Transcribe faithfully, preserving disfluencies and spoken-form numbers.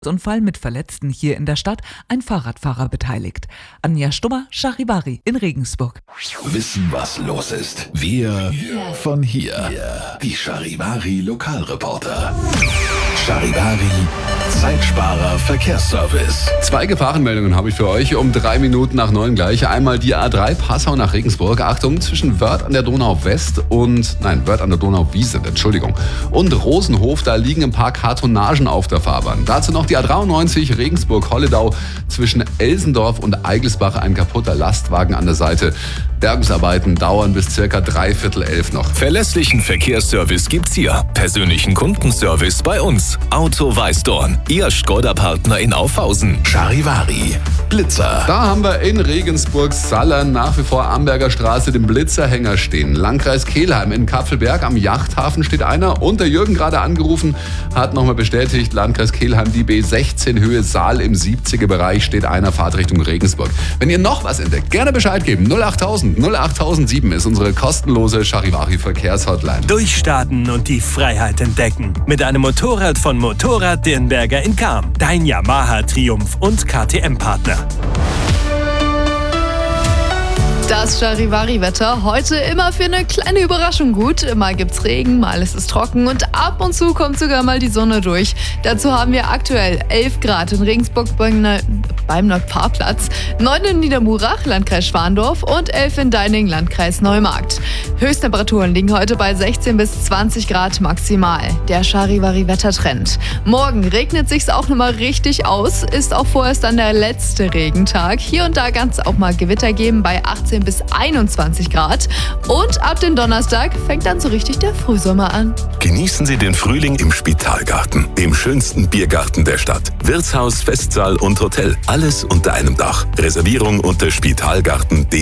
Unfall mit Verletzten hier in der Stadt, ein Fahrradfahrer beteiligt. Anja Stummer, Charivari in Regensburg. Wissen, was los ist. Wir von hier. Die Charivari Lokalreporter. Charivari Zeitsparer Verkehrsservice. Zwei Gefahrenmeldungen habe ich für euch um drei Minuten nach neun gleich. Einmal die A drei Passau nach Regensburg. Achtung, zwischen Wörth an der Donau West und, nein, Wörth an der Donau Wiese, Entschuldigung, und Rosenhof, da liegen ein paar Kartonagen auf der Fahrbahn. Dazu noch die A dreiundneunzig Regensburg-Holledau, zwischen Elsendorf und Eigelsbach ein kaputter Lastwagen an der Seite. Bergungsarbeiten dauern bis circa dreiviertel elf noch. Verlässlichen Verkehrsservice gibt's hier. Persönlichen Kundenservice bei uns. Auto Weißdorn, Ihr Skoda-Partner in Aufhausen. Charivari Blitzer. Da haben wir in Regensburg-Sallern nach wie vor Amberger Straße den Blitzerhänger stehen. Landkreis Kelheim in Kapfenberg am Yachthafen steht einer. Und der Jürgen gerade angerufen, hat nochmal bestätigt, Landkreis Kelheim, die B sechzehn Höhe Saal im siebziger Bereich steht einer, Fahrtrichtung Regensburg. Wenn ihr noch was entdeckt, gerne Bescheid geben. null achttausend null achttausendsieben ist unsere kostenlose Charivari Verkehrshotline. Durchstarten und die Freiheit entdecken. Mit einem Motorrad von Motorrad Dirnberger in Cham. Dein Yamaha Triumph und K T M-Partner. Das Charivari-Wetter heute immer für eine kleine Überraschung gut. Mal gibt's Regen, mal ist es trocken und ab und zu kommt sogar mal die Sonne durch. Dazu haben wir aktuell elf Grad in Regensburg beim, ne- beim Nordparkplatz, neun in Niedermurach, Landkreis Schwandorf und elf in Deining, Landkreis Neumarkt. Höchsttemperaturen liegen heute bei sechzehn bis zwanzig Grad maximal. Der Charivari-Wettertrend. Morgen regnet sich's auch nochmal richtig aus, ist auch vorerst dann der letzte Regentag. Hier und da kann es auch mal Gewitter geben bei achtzehn bis einundzwanzig Grad. Und ab dem Donnerstag fängt dann so richtig der Frühsommer an. Genießen Sie den Frühling im Spitalgarten, dem schönsten Biergarten der Stadt. Wirtshaus, Festsaal und Hotel. Alles unter einem Dach. Reservierung unter spitalgarten punkt de.